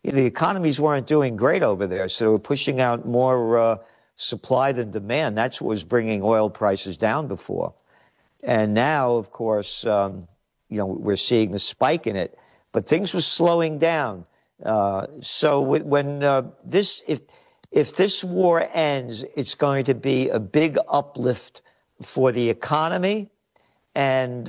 the economies weren't doing great over there, so they were pushing out more supply than demand. That's what was bringing oil prices down before. And now, of course, we're seeing a spike in it, but things were slowing down. So when if this war ends, it's going to be a big uplift for the economy, and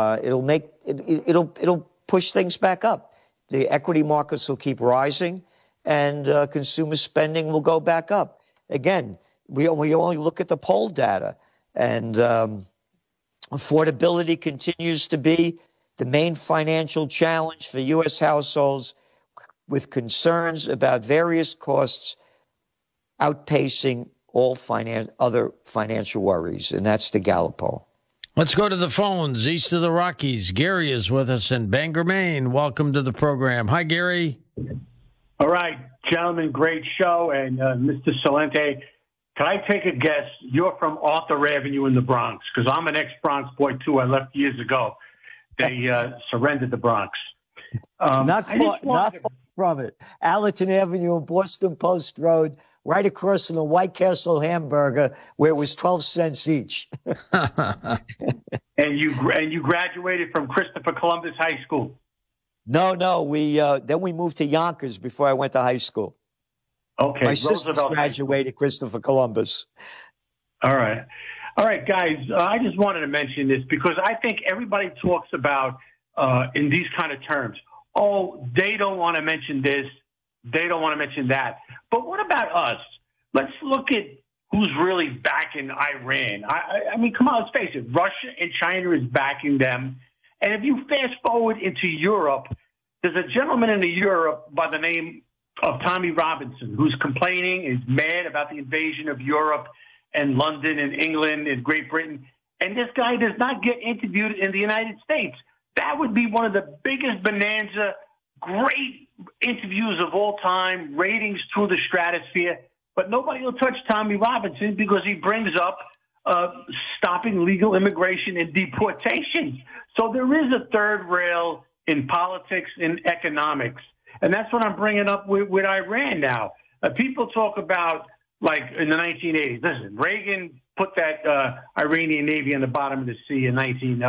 it'll push things back up. The equity markets will keep rising, and consumer spending will go back up. Again, we only look at the poll data, and affordability continues to be the main financial challenge for U.S. households, with concerns about various costs outpacing all other financial worries. And that's the Gallup poll. Let's go to the phones east of the Rockies. Gary is with us in Bangor, Maine. Welcome to the program. Hi, Gary. All right, gentlemen, great show. And Mr. Celente, can I take a guess? You're from Arthur Avenue in the Bronx, because I'm an ex-Bronx boy, too. I left years ago. They surrendered the Bronx. Not far from it. Allerton Avenue and Boston Post Road, right across from the White Castle hamburger, where it was 12 cents each. And you graduated from Christopher Columbus High School? No. Then we moved to Yonkers before I went to high school. Okay. My sister graduated Christopher Columbus. All right, guys. I just wanted to mention this because I think everybody talks about in these kind of terms. Oh, they don't want to mention this. They don't want to mention that. But what about us? Let's look at who's really backing Iran. I mean, come on, let's face it. Russia and China is backing them. And if you fast forward into Europe, there's a gentleman in Europe by the name of Tommy Robinson who's complaining, is mad about the invasion of Europe and London and England and Great Britain. And this guy does not get interviewed in the United States. That would be one of the biggest bonanza, great interviews of all time, ratings through the stratosphere. But nobody will touch Tommy Robinson because he brings up stopping legal immigration and deportations. So there is a third rail in politics and economics. And that's what I'm bringing up with Iran now. People talk about, like, in the 1980s. Listen, Reagan put that Iranian Navy on the bottom of the sea in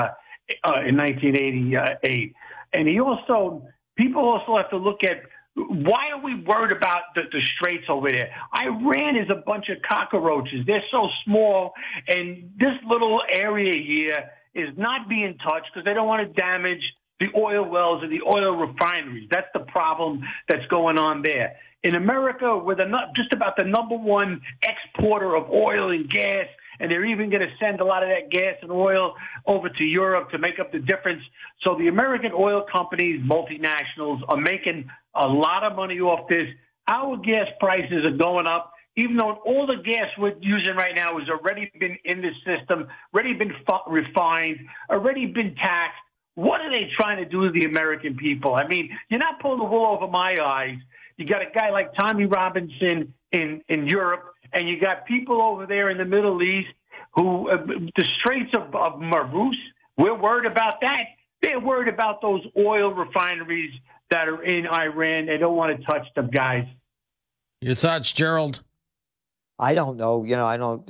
1988. And people also have to look at, why are we worried about the straits over there? Iran is a bunch of cockroaches. They're so small, and this little area here is not being touched because they don't want to damage the oil wells and the oil refineries. That's the problem that's going on there. In America, we're just about the number one exporter of oil and gas, and they're even going to send a lot of that gas and oil over to Europe to make up the difference. So the American oil companies, multinationals, are making a lot of money off this. Our gas prices are going up, even though all the gas we're using right now has already been in the system, already been refined, already been taxed. What are they trying to do to the American people? I mean, you're not pulling the wool over my eyes. You got a guy like Tommy Robinson in Europe, and you got people over there in the Middle East who, the Straits of Hormuz, we're worried about that. They're worried about those oil refineries that are in Iran. They don't want to touch them, guys. Your thoughts, Gerald? I don't know. I don't.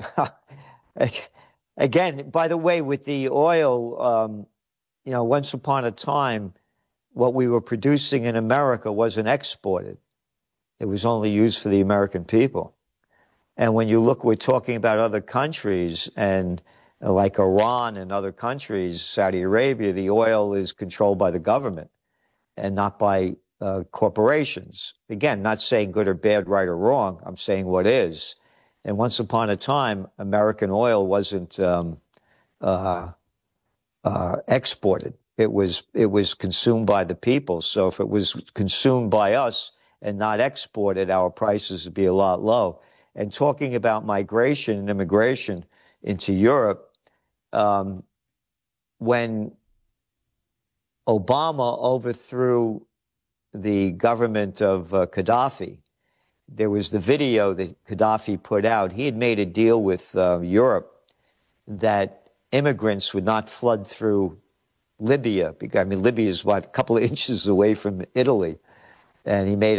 Again, by the way, with the oil, once upon a time, what we were producing in America wasn't exported. It was only used for the American people. And when you look, we're talking about other countries, and like Iran and other countries, Saudi Arabia, the oil is controlled by the government and not by corporations. Again, not saying good or bad, right or wrong. I'm saying what is. And once upon a time, American oil wasn't exported. It was consumed by the people. So if it was consumed by us and not exported, our prices would be a lot low. And talking about migration and immigration into Europe, when Obama overthrew the government of Gaddafi, there was the video that Gaddafi put out. He had made a deal with Europe that immigrants would not flood through Libya. Libya is a couple of inches away from Italy. And he made